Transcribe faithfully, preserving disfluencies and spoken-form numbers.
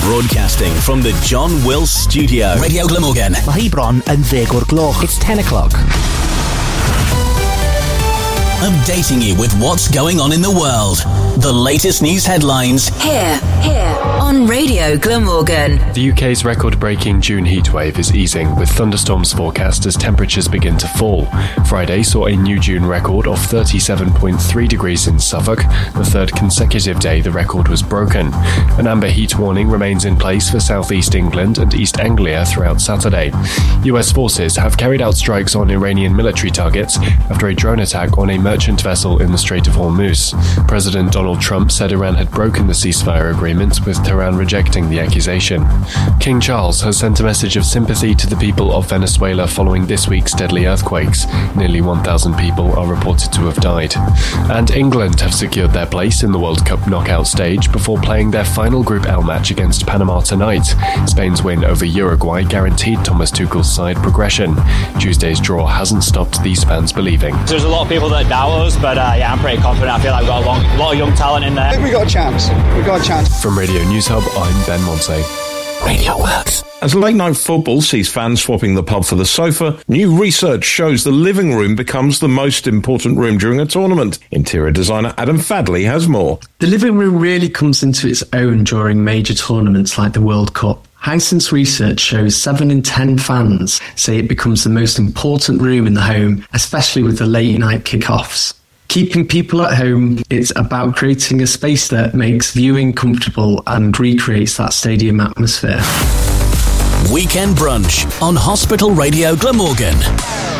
Broadcasting from the John Wills Studio. Radio Glamorgan. Mae hi bron yn ddeg o'r gloch. It's ten o'clock. Updating you with what's going on in the world. The latest news headlines. Here, here, on Radio Glamorgan. The U K's record-breaking June heatwave is easing, with thunderstorms forecast as temperatures begin to fall. Friday saw a new June record of thirty-seven point three degrees in Suffolk, the third consecutive day the record was broken. An amber heat warning remains in place for southeast England and East Anglia throughout Saturday. U S forces have carried out strikes on Iranian military targets after a drone attack on a merchant vessel in the Strait of Hormuz. President Donald Trump said Iran had broken the ceasefire agreement, with Tehran rejecting the accusation. King Charles has sent a message of sympathy to the people of Venezuela following this week's deadly earthquakes. Nearly one thousand people are reported to have died. And England have secured their place in the World Cup knockout stage before playing their final Group L match against Panama tonight. Spain's win over Uruguay guaranteed Thomas Tuchel's side progression. Tuesday's draw hasn't stopped these fans believing. There's a lot of people that doubt us, but uh, yeah, I'm pretty confident. I feel like we've got a long, lot of young talent in there. I think we got a chance. We got a chance. From Radio News Hub, I'm Ben Monsey. Radio Works. As late night football sees fans swapping the pub for the sofa, new research shows the living room becomes the most important room during a tournament. Interior designer Adam Fadley has more. The living room really comes into its own during major tournaments like the World Cup. Hisense research shows seven in ten fans say it becomes the most important room in the home, especially with the late night kickoffs. Keeping people at home, it's about creating a space that makes viewing comfortable and recreates that stadium atmosphere. Weekend Brunch on Hospital Radio Glamorgan.